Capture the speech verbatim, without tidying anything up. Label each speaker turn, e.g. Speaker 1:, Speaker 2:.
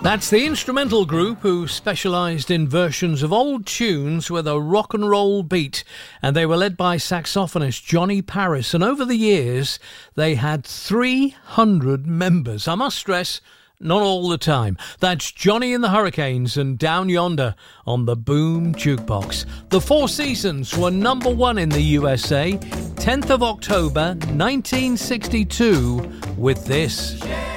Speaker 1: That's the instrumental group who specialised in versions of old tunes with a rock and roll beat, and they were led by saxophonist Johnny Paris, and over the years they had three hundred members. I must stress, not all the time. That's Johnny and the Hurricanes and Down Yonder on the Boom Jukebox. The Four Seasons were number one in the U S A, tenth of October nineteen sixty-two, with this.